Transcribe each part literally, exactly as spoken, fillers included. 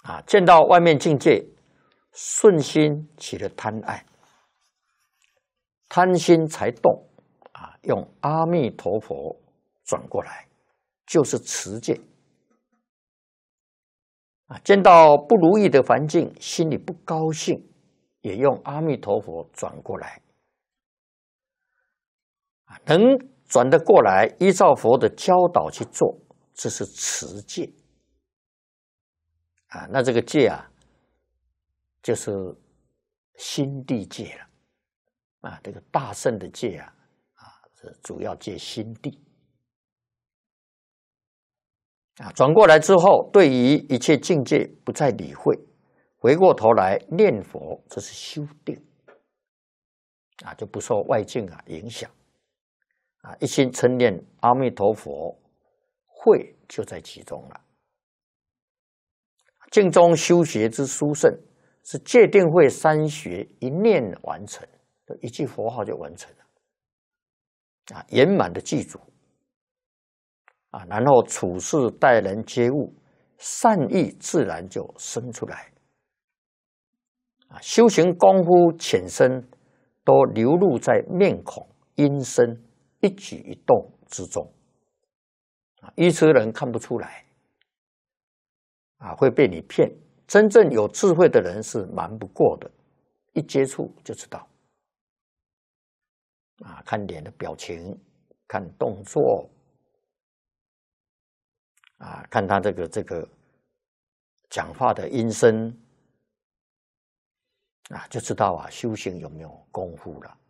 啊，见到外面境界，顺心起了贪爱，贪心才动啊，用阿弥陀佛转过来，就是持戒啊。见到不如意的环境，心里不高兴，也用阿弥陀佛转过来啊，能转得过来，依照佛的教导去做，这是持戒啊。那这个戒啊，就是心地戒了啊。这个大乘的戒啊，啊，是主要戒心地啊。转过来之后，对于一切境界不再理会，回过头来念佛，这是修定啊，就不受外境啊影响啊，一心称念阿弥陀佛，慧就在其中了。净中修学之殊胜，是戒定慧三学一念完成，一句佛号就完成了啊，圆满的记住啊，然后处事待人接物，善意自然就生出来啊。修行功夫浅深，都流露在面孔、音声、一举一动之中啊，愚痴人看不出来啊，会被你骗。真正有智慧的人是瞒不过的，一接触就知道啊，看脸的表情，看动作啊，看他这个这个讲话的音声啊，就知道啊，修行有没有功夫了。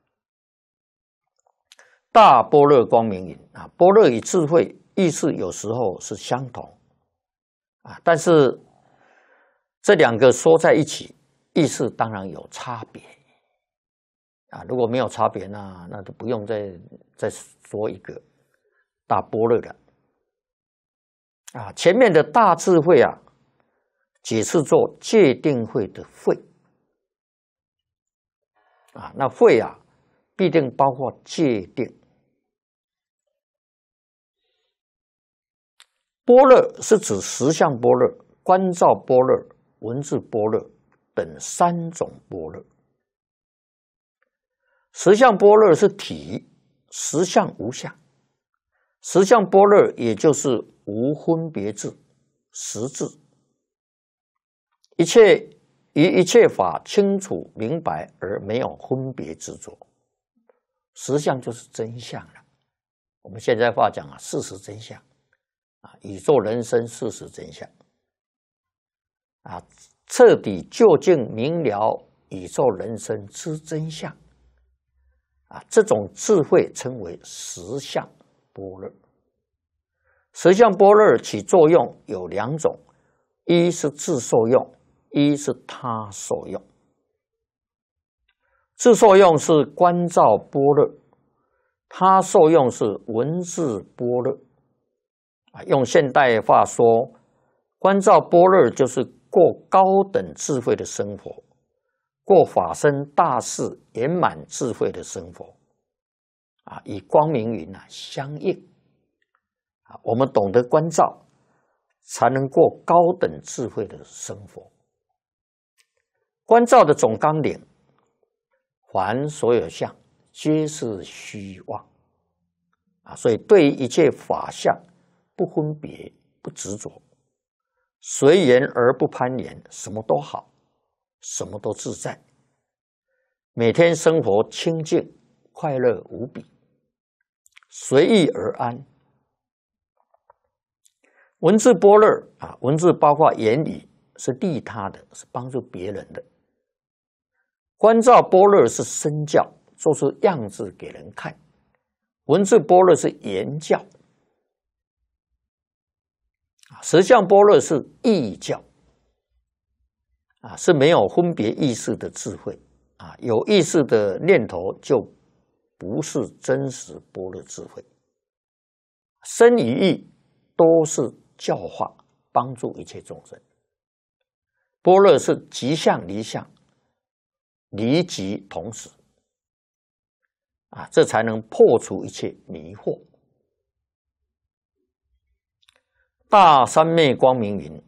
大般若光明云啊，般若与智慧意思有时候是相同啊，但是这两个说在一起，意思当然有差别啊。如果没有差别，那那就不用再再说一个大般若了啊。前面的大智慧啊，解释作戒定慧的慧啊，那慧啊，必定包括戒定。般若是指实相般若、观照般若、文字般若等三种般若。实相般若是体，实相无相。实相般若也就是无分别智、实智，一切于一切法清楚明白而没有分别执着。实相就是真相了。我们现在话讲啊，事实真相啊，宇宙人生事实真相啊，彻底究竟明了宇宙人生之真相啊，这种智慧称为实相般若。实相般若起作用有两种，一是自受用，一是他受用。自受用是观照般若，他受用是文字般若。啊，用现代话说，观照般若就是过高等智慧的生活，过法身大事圆满智慧的生活啊，与光明云啊相应啊。我们懂得观照，才能过高等智慧的生活。观照的总纲领，凡所有相，皆是虚妄啊，所以对于一切法相，不分别，不执着，随缘而不攀缘，什么都好，什么都自在，每天生活清净快乐无比，随意而安。文字般若啊，文字包括言语，是利他的，是帮助别人的。观照般若是身教，做出样子给人看。文字般若是言教，实相般若是意教啊，是没有分别意识的智慧啊，有意识的念头就不是真实般若智慧。身与意都是教化，帮助一切众生。般若是即相离相，离即同时啊，这才能破除一切迷惑。大三昧光明云